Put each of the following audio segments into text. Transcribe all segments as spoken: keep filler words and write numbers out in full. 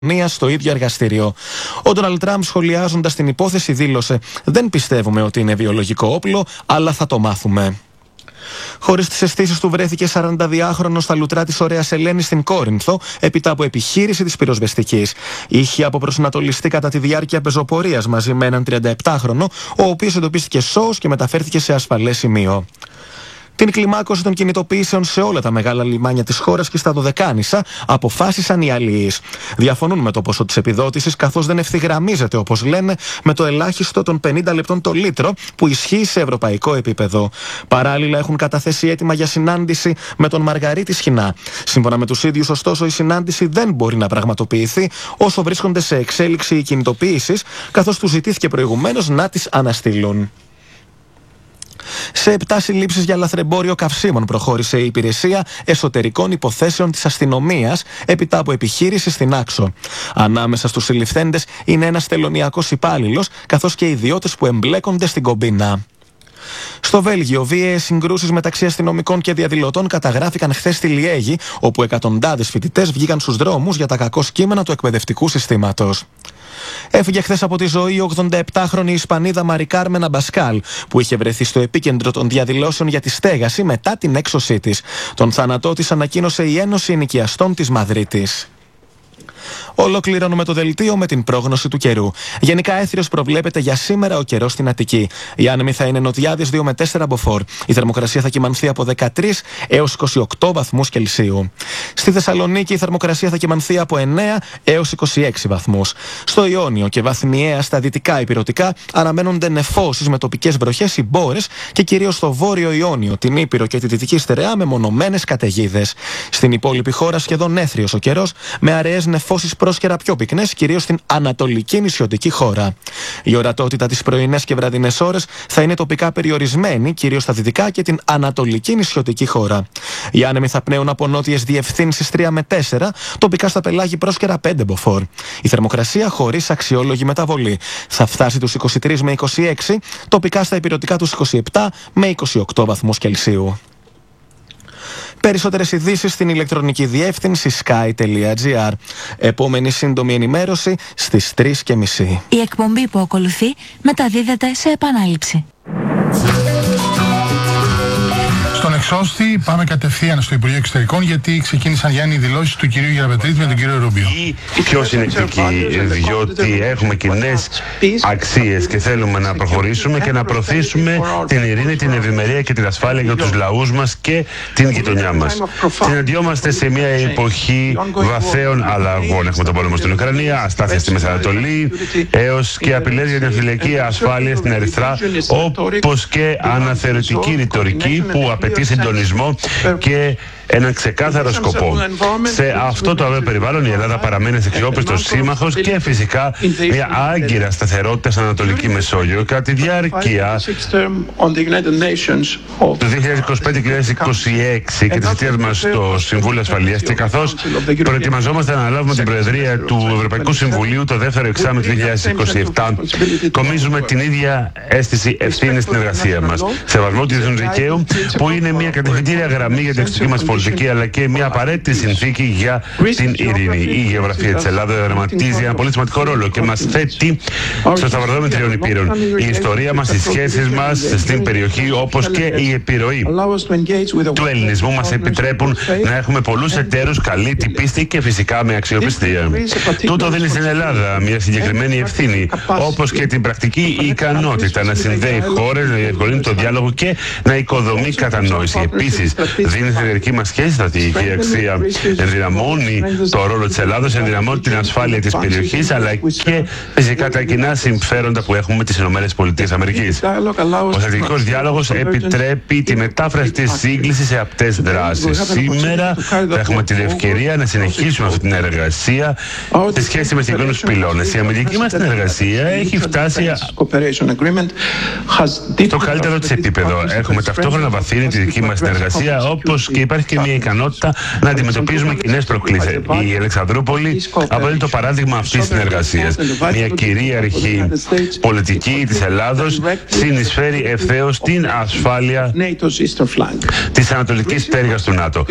στο ίδιο εργαστήριο. Ο Ντόναλντ Τραμπ, σχολιάζοντας την υπόθεση, δήλωσε: «Δεν πιστεύουμε ότι είναι βιολογικό όπλο, αλλά θα το μάθουμε». Χωρίς τις αισθήσεις του, βρέθηκε σαρανταδυάχρονος στα λουτρά της Ωραίας Ελένης στην Κόρινθο, έπειτα από επιχείρηση της πυροσβεστικής. Είχε αποπροσανατολιστεί κατά τη διάρκεια πεζοπορίας μαζί με έναν τριανταεπτάχρονο, ο οποίος εντοπίστηκε σώος και μεταφέρθηκε σε ασφαλές σημείο. Την κλιμάκωση των κινητοποιήσεων σε όλα τα μεγάλα λιμάνια της χώρας και στα Δωδεκάνησα αποφάσισαν οι αλληλείς. Διαφωνούν με το ποσό της επιδότησης, καθώς δεν ευθυγραμμίζεται, όπως λένε, με το ελάχιστο των πενήντα λεπτών το λίτρο που ισχύει σε ευρωπαϊκό επίπεδο. Παράλληλα, έχουν καταθέσει αίτημα για συνάντηση με τον Μαργαρίτη Σχοινά. Σύμφωνα με τους ίδιους, ωστόσο, η συνάντηση δεν μπορεί να πραγματοποιηθεί όσο βρίσκονται σε εξέλιξη οι κινητοποιήσεις, καθώς τους ζητήθηκε προηγουμένως να τις αναστείλουν. Σε επτά συλλήψεις για λαθρεμπόριο καυσίμων προχώρησε η Υπηρεσία Εσωτερικών Υποθέσεων της Αστυνομίας έπειτα από επιχείρηση στην Άξο. Ανάμεσα στους συλληφθέντες είναι ένας τελωνειακός υπάλληλος, καθώς και ιδιώτες που εμπλέκονται στην κομπίνα. Στο Βέλγιο, βίαιες συγκρούσεις μεταξύ αστυνομικών και διαδηλωτών καταγράφηκαν χθες στη Λιέγη, όπου εκατοντάδες φοιτητές βγήκαν στους δρόμους για τα κακό κείμενα του εκπαιδευτικού συστήματος. Έφυγε χθες από τη ζωή η ογδονταεπτάχρονη Ισπανίδα Μαρι Κάρμεν Αμπασκάλ, που είχε βρεθεί στο επίκεντρο των διαδηλώσεων για τη στέγαση μετά την έξωσή της. Τον θάνατό της ανακοίνωσε η Ένωση Ενοικιαστών της Μαδρίτης. Ολοκληρώνουμε το δελτίο με την πρόγνωση του καιρού. Γενικά έθριος προβλέπεται για σήμερα ο καιρός στην Αττική. Οι άνεμοι θα είναι νοτιάδες δύο με τέσσερα μποφόρ. Η θερμοκρασία θα κυμανθεί από δεκατρείς έως είκοσι οκτώ βαθμούς Κελσίου. Στη Θεσσαλονίκη η θερμοκρασία θα κυμανθεί από εννέα έως είκοσι έξι βαθμούς. Στο Ιόνιο και βαθμιαία στα δυτικά ηπειρωτικά αναμένονται νεφώσεις με τοπικές βροχές ή μπόρες και κυρίως στο βόρειο Ιόνιο, την Ήπειρο και τη Δυτική Στερεά με μονομένες καταιγίδες. Στην υπόλοιπη χώρα σχεδόν έθριος ο καιρός, με αραιές νεφώσεις πρόσκαιρα πιο πυκνές, κυρίως στην ανατολική νησιωτική χώρα. Η ορατότητα τις πρωινές και βραδινές ώρες θα είναι τοπικά περιορισμένη, κυρίως στα δυτικά και την ανατολική νησιωτική χώρα. Οι άνεμοι θα πνέουν από νότιες διευθύνσεις τρία με τέσσερα, τοπικά στα πελάγη πρόσκαιρα πέντε μποφόρ. Η θερμοκρασία χωρίς αξιόλογη μεταβολή θα φτάσει τους είκοσι τρεις με είκοσι έξι, τοπικά στα ηπειρωτικά τους είκοσι επτά με είκοσι οκτώ βαθμούς Κελσίου. Περισσότερες ειδήσεις στην ηλεκτρονική διεύθυνση sky τελεία gr. Επόμενη σύντομη ενημέρωση στις τρεις και μισή. Η εκπομπή που ακολουθεί μεταδίδεται σε επανάληψη. Στον εξώστη πάμε κατευθείαν στο Υπουργείο Εξωτερικών, γιατί ξεκίνησαν, Γιάννη, οι δηλώσεις του κυρίου Γεραπετρίτη με τον κύριο Ρούμπιο. Πιο συνεκτική, διότι έχουμε κοινές αξίες και θέλουμε να προχωρήσουμε και να προωθήσουμε την ειρήνη, την ευημερία και την ασφάλεια για τους λαούς μας και την γειτονιά μας. Συναντιόμαστε σε μια εποχή βαθέων αλλαγών. Έχουμε τον πόλεμο στην Ουκρανία, αστάθεια στη Μεσανατολή, έως και απειλές για την φυλακή ασφάλεια στην Ερυθρά, όπως και αναθεωρητική ρητορική που απαιτεί συντονισμό και έναν ξεκάθαρο σκοπό. Σε αυτό το αβέβαιο περιβάλλον η Ελλάδα παραμένει αξιόπιστος σύμμαχος και φυσικά μια άγκυρα σταθερότητα στην Ανατολική Μεσόγειο. Κατά τη διάρκεια του δύο χιλιάδες είκοσι πέντε και δύο χιλιάδες είκοσι έξι και της θητείας μας στο Συμβούλιο Ασφαλείας και καθώς προετοιμαζόμαστε να αναλάβουμε την Προεδρία του Ευρωπαϊκού Συμβουλίου το δεύτερο εξάμηνο του δύο χιλιάδες είκοσι επτά, κομίζουμε την ίδια αίσθηση ευθύνης στην εργασία μας. Σεβασμό του διεθνούς δικαίου, που είναι μια κατευθυντήρια γραμμή για την εξωτερική μας πολιτική, αλλά και μια απαραίτητη συνθήκη για την ειρήνη. Η γεωγραφία της Ελλάδας δραματίζει ένα πολύ σημαντικό ρόλο και μας θέτει στο σταυροδρόμι τριών υπήρων. Η ιστορία μας, οι σχέσεις μας στην περιοχή, όπως και η επιρροή του ελληνισμού μας επιτρέπουν να έχουμε πολλούς εταίρους, καλή την πίστη και φυσικά με αξιοπιστία. Τούτο δίνει στην Ελλάδα μια συγκεκριμένη ευθύνη, όπως και την πρακτική ικανότητα να συνδέει χώρες, να διευκολύνει το διάλογο και να οικοδομεί κατανόηση. Επίσης, δίνει στην εταιρική μας σχέση στρατηγική αξία. Ενδυναμώνει το ρόλο της Ελλάδος, ενδυναμώνει την ασφάλεια της περιοχής, αλλά και φυσικά τα κοινά συμφέροντα που έχουμε με τις ΗΠΑ. Ο στρατηγικός διάλογος επιτρέπει τη μετάφραση της σύγκλησης σε απτές δράσεις. Σήμερα θα έχουμε την ευκαιρία να συνεχίσουμε αυτή την εργασία σε σχέση με συγκεκριμένους πυλώνες. Η αμυντική μας συνεργασία έχει φτάσει στο καλύτερο της επίπεδο. Έχουμε ταυτόχρονα βαθύνει τη δική μας συνεργασία, όπως και υπάρχει και μια ικανότητα να αντιμετωπίζουμε κοινές προκλήσεις. Η Αλεξανδρούπολη αποτελεί το παράδειγμα αυτής της συνεργασίας. Μια κυρίαρχη πολιτική της Ελλάδος συνεισφέρει ευθέως στην ασφάλεια της ανατολικής πτέρυγας του ΝΑΤΟ.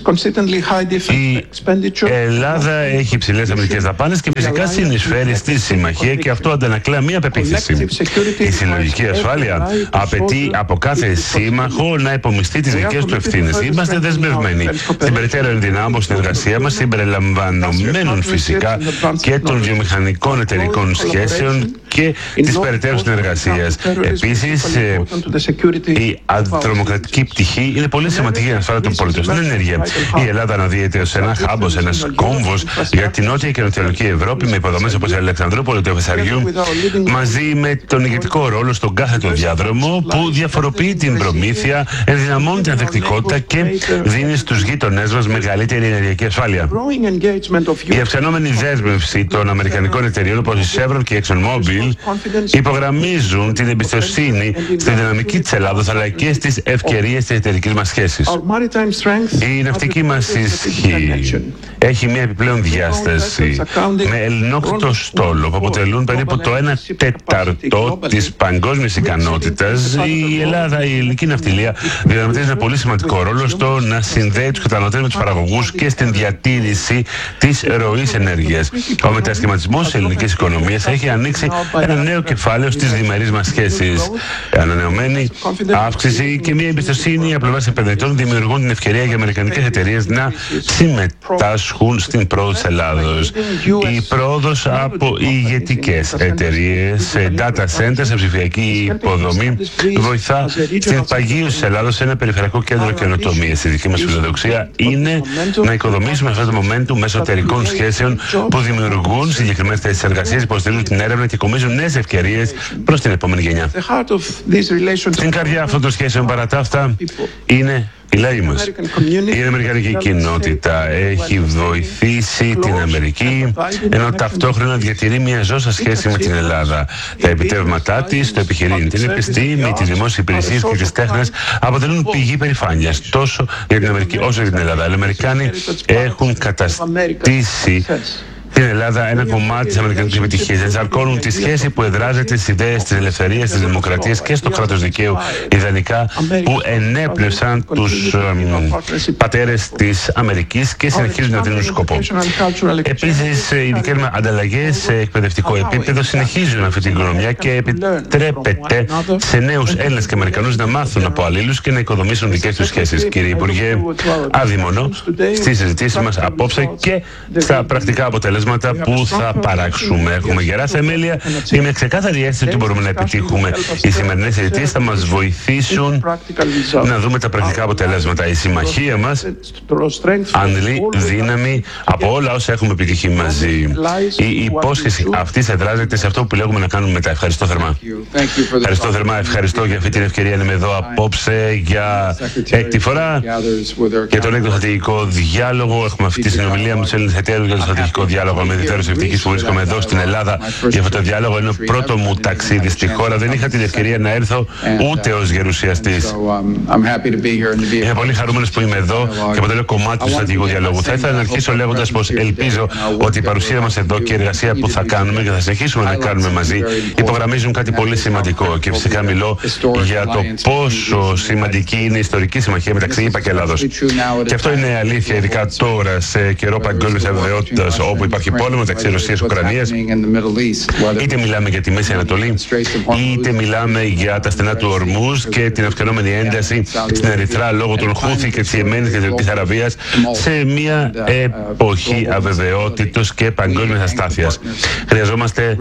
Η Ελλάδα έχει υψηλές αμυντικές δαπάνες και φυσικά συνεισφέρει στη συμμαχία και αυτό αντανακλά μια πεποίθηση. Η συλλογική ασφάλεια απαιτεί από κάθε σύμμαχο να υπομειστεί τις δικές του ευθύνες. Είμαστε δεσμευμένοι στην περαιτέρω ενδυνάμωση συνεργασία μας, συμπεριλαμβανομένων φυσικά και των βιομηχανικών εταιρικών σχέσεων και της περαιτέρω συνεργασίας. Επίσης, η αντιτρομοκρατική πτυχή είναι πολύ σημαντική για την ασφάλεια των πολιτών. Στην ενέργεια, η Ελλάδα αναδύεται ως ένα χάμπος, ένας κόμβος για την νότια και νοτιοανατολική Ευρώπη με υποδομές όπως η Αλεξανδρούπολη του Φεσαριού, μαζί με τον ηγετικό ρόλο στον κάθετο διάδρομο που διαφοροποιεί την προμήθεια, ενδυναμώνει την ανθεκτικότητα και δίνει στους γείτονές μας μεγαλύτερη ενεργειακή ασφάλεια. Η αυξανόμενη δέσμευση των αμερικανικών εταιριών όπως η Chevron και η ExxonMobil υπογραμμίζουν την εμπιστοσύνη στη δυναμική της Ελλάδος αλλά και στις ευκαιρίες της εταιρικής μας σχέσης. Η ναυτική μας ισχύ έχει μια επιπλέον διάσταση με ελληνόκτο στόλο που αποτελούν περίπου το ένα τέταρτο της παγκόσμιας ικανότητας. Η Ελλάδα, η ελληνική ναυτιλία διαδραματίζει ένα πολύ σημαντικό ρόλο στο να συνδέει τους καταναλωτές με τους παραγωγούς και στην διατήρηση της ροής ενέργειας. Ο μετασχηματισμός της ελληνικής οικονομίας έχει ανοίξει ένα νέο κεφάλαιο στις διμερείς μας σχέσεις. Ανανεωμένη αύξηση και μια εμπιστοσύνη από πλευράς επενδυτών δημιουργούν την ευκαιρία για αμερικανικές εταιρείες να συμμετάσχουν στην πρόοδο της Ελλάδος. Η πρόοδος από ηγετικές εταιρείες σε data centers, σε ψηφιακή υποδομή, βοηθά στην παγίωση της Ελλάδος σε ένα περιφερειακό κέντρο καινοτομίας. Η δική μας φιλοδοξία είναι να οικοδομήσουμε αυτό το momentum μέσω εταιρικών σχέσεων που δημιουργούν συγκεκριμένες θέσεις εργασίας, υποστηρίζουν την έρευνα και κομίζουν νέες ευκαιρίες προς την επόμενη γενιά. Στην καρδιά αυτών των σχέσεων παρά τα αυτά είναι οι λαοί μας. Η αμερικανική κοινότητα έχει βοηθήσει την Αμερική, ενώ ταυτόχρονα διατηρεί μια ζώσα σχέση με την Ελλάδα. Τα επιτεύγματά της, το επιχειρήν, την επιστήμη, τις δημόσιες υπηρεσίες και τις τέχνες αποτελούν πηγή περηφάνειας τόσο για την Αμερική όσο για την Ελλάδα. Οι Αμερικάνοι έχουν καταστήσει την Ελλάδα ένα κομμάτι της αμερικανικής επιτυχίας. Ενσαρκώνουν τη σχέση που εδράζεται στις ιδέες της ελευθερίας, της δημοκρατίας και στο κράτος δικαίου, ιδανικά που ενέπνευσαν τους ε, πατέρες της Αμερικής και συνεχίζουν να δίνουν σκοπό. Επίσης, οι δικές μας ανταλλαγές σε εκπαιδευτικό επίπεδο συνεχίζουν αυτή την οικονομία και επιτρέπεται σε νέους Έλληνες και Αμερικανούς να μάθουν από αλλήλους και να οικοδομήσουν δικές τους σχέσεις. Κύριε Υπουργέ, άδειμονο στις συζητήσεις μας απόψε και στα πρακτικά αποτελέσματα που θα παράξουμε. Έχουμε γερά θεμέλια και μια ξεκάθαρη αίσθηση ότι μπορούμε να επιτύχουμε. Οι σημερινές συζητήσεις θα μας βοηθήσουν να δούμε τα πρακτικά αποτελέσματα. Η συμμαχία μας αντλεί δύναμη από όλα όσα έχουμε επιτύχει μαζί. Η υπόσχεση αυτή εδράζεται σε αυτό που λέγουμε να κάνουμε μετά. Ευχαριστώ θερμά. Ευχαριστώ θερμά. Ευχαριστώ για αυτή την ευκαιρία να είμαι εδώ απόψε για έκτη φορά για τον έκτο στρατηγικό διάλογο. Έχουμε αυτή τη συνομιλία με τους Έλληνες εταίρους για το στρατηγικό διάλογο. Με ιδιαίτερη ευτυχής που βρίσκομαι εδώ στην Ελλάδα για αυτό το διάλογο. Είναι το πρώτο μου ταξίδι στη χώρα. Δεν είχα την ευκαιρία να έρθω ούτε ως γερουσιαστής. Είμαι πολύ χαρούμενος που είμαι εδώ και αποτελώ κομμάτι του στρατηγικού διαλόγου. Θα ήθελα να αρχίσω λέγοντας πως ελπίζω ότι η παρουσία μας εδώ και η εργασία που θα κάνουμε και θα συνεχίσουμε να κάνουμε μαζί υπογραμμίζουν κάτι πολύ σημαντικό. Και φυσικά μιλώ για το πόσο σημαντική είναι η ιστορική συμμαχία μεταξύ ΗΠΑ και Ελλάδος. Και αυτό είναι αλήθεια, ειδικά τώρα σε καιρό παγκόσμιας αβεβαιότητας, όπου υπάρχει πόλεμο μεταξύ Ρωσίας και Ουκρανίας. Είτε μιλάμε για τη Μέση Ανατολή, είτε μιλάμε για τα στενά του Ορμούζ και την αυξανόμενη ένταση στην Ερυθρά λόγω των Χούθη και της Ιεμένης και της Δυτικής Αραβίας, σε μια εποχή αβεβαιότητος και παγκόσμιας αστάθειας. Χρειαζόμαστε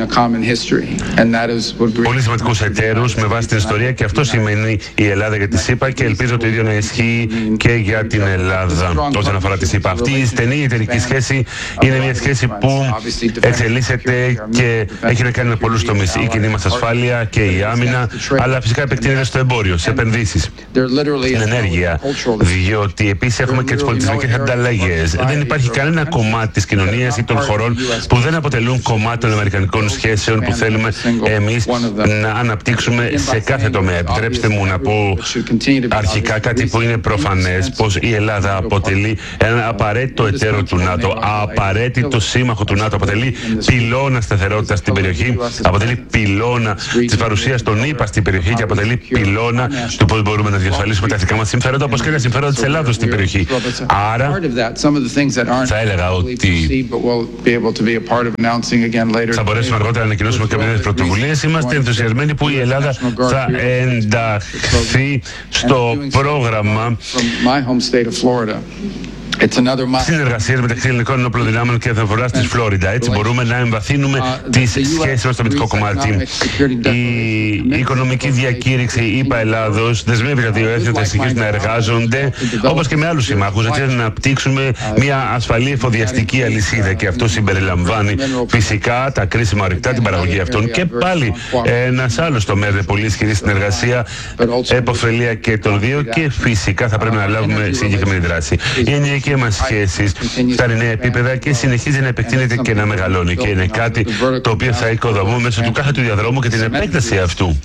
πολύ σημαντικούς εταίρους με βάση την ιστορία και αυτό σημαίνει η Ελλάδα για τη ΣΥΠΑ και ελπίζω το ίδιο να ισχύει και για την Ελλάδα όσον αφορά τη ΣΥΠΑ. Αυτή η στενή εταιρική σχέση είναι μια σχέση που εξελίσσεται και έχει να κάνει με πολλούς τομείς. Η κοινή μας ασφάλεια και η άμυνα, αλλά φυσικά επεκτείνεται στο εμπόριο, σε επενδύσεις, στην ενέργεια, διότι επίσης έχουμε και τις πολιτισμικές ανταλλαγές. Δεν υπάρχει κανένα κομμάτι της κοινωνίας ή των χωρών που δεν αποτελούν κομμάτι των αμερικανικών σχέσεων που θέλουμε εμείς να αναπτύξουμε σε κάθε τομέα. Επιτρέψτε μου να πω αρχικά κάτι που είναι προφανές, πως η Ελλάδα αποτελεί ένα απαραίτητο εταίρο του ΝΑΤΟ, απαραίτητο σύμμαχο του ΝΑΤΟ, αποτελεί πυλώνα σταθερότητας στην περιοχή, αποτελεί πυλώνα της παρουσίας των ΗΠΑ στην περιοχή και αποτελεί πυλώνα του πώς μπορούμε να διασφαλίσουμε τα εθνικά μας συμφέροντα, όπως και τα συμφέροντα της Ελλάδος στην περιοχή. Άρα θα έλεγα ότι θα μπορέσουμε αργότερα να ανακοινώσουμε κάποιες πρωτοβουλίες. Είμαστε ενθουσιασμένοι που η Ελλάδα θα ενταχθεί στο πρόγραμμα συνεργασίες μεταξύ ελληνικών ενόπλων δυνάμεων και εθνοφοράς της Φλόριντα. Έτσι μπορούμε να εμβαθύνουμε τις σχέσεις μας στο αμυντικό κομμάτι. Η οικονομική διακήρυξη ΗΠΑ Ελλάδος δεσμεύει τα δύο έθνη να συνεχίσουν να εργάζονται όπως και με άλλους συμμάχους, έτσι να αναπτύξουμε μια ασφαλή εφοδιαστική αλυσίδα, και αυτό συμπεριλαμβάνει φυσικά τα κρίσιμα ορυκτά, την παραγωγή αυτών, και πάλι ένας άλλος τομέας με πολύ ισχυρή συνεργασία, επωφελία και των δύο, και φυσικά θα πρέπει να λάβουμε συγκεκριμένη δράση. Η και μας σχέσεις φτάνει νέα επίπεδα και συνεχίζει να επεκτείνεται και να μεγαλώνει, και είναι κάτι το οποίο θα οικοδομούμε μέσω του κάθε του διαδρόμου και την επέκταση αυτού.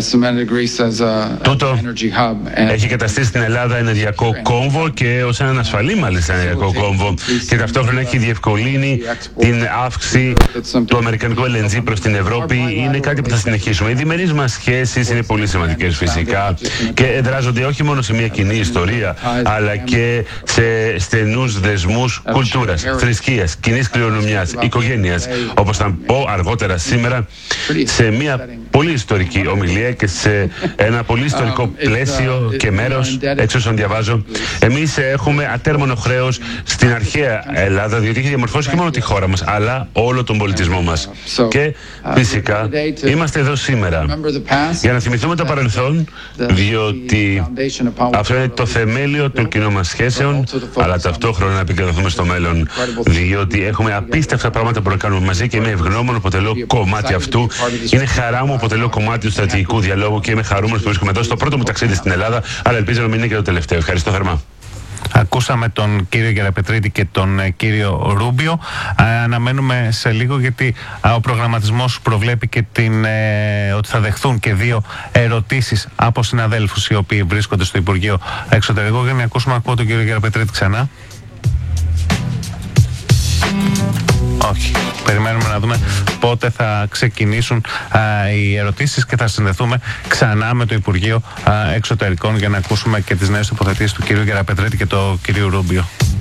Τούτο έχει καταστήσει την Ελλάδα ενεργειακό κόμβο, και ως έναν ασφαλή μάλιστα ενεργειακό κόμβο, και ταυτόχρονα έχει διευκολύνει την αύξηση του αμερικανικού ελ εν τζι προς την Ευρώπη. Είναι κάτι που θα συνεχίσουμε. Οι διμερείς μας σχέσεις είναι πολύ σημαντικές φυσικά και εδράζονται όχι μόνο σε μια κοινή ιστορία, αλλά και σε στενούς δεσμούς κουλτούρας, θρησκείας, κοινής κληρονομιάς, οικογένειας, όπως θα πω αργότερα σήμερα σε μια πολύ ιστορική ομιλία και σε ένα πολύ ιστορικό πλαίσιο και μέρος, εξ όσων διαβάζω. Εμείς έχουμε ατέρμονο χρέος στην αρχαία Ελλάδα, διότι έχει διαμορφώσει και μόνο τη χώρα μας, αλλά όλο τον πολιτισμό μας. Και φυσικά είμαστε εδώ σήμερα για να θυμηθούμε το παρελθόν, διότι αυτό είναι το θεμέλιο των κοινών μας σχέσεων, αλλά ταυτόχρονα να επικεντρωθούμε στο μέλλον, διότι έχουμε απίστευτα πράγματα που να κάνουμε μαζί, και είμαι ευγνώμων που αποτελώ κομμάτι αυτού. Είναι χαρά μου που αποτελώ κομμάτι του στρατηγικού διαλόγου, και είμαι χαρούμενος που βρίσκομαι εδώ στο πρώτο μου ταξίδι στην Ελλάδα, αλλά ελπίζω να μην είναι και το τελευταίο. Ευχαριστώ θερμά. Ακούσαμε τον κύριο Γεραπετρίτη και τον ε, κύριο Ρούμπιο. Ε, αναμένουμε σε λίγο, γιατί ε, ο προγραμματισμός προβλέπει και την, ε, ότι θα δεχθούν και δύο ερωτήσεις από συναδέλφους οι οποίοι βρίσκονται στο Υπουργείο Εξωτερικών. Για να ακούσουμε, ακούω τον κύριο Γεραπετρίτη ξανά. Όχι. Περιμένουμε να δούμε πότε θα ξεκινήσουν α, οι ερωτήσεις, και θα συνδεθούμε ξανά με το Υπουργείο α, Εξωτερικών για να ακούσουμε και τις νέες τοποθετήσεις του κυρίου Γεραπετρίτη και του κυρίου Ρούμπιο.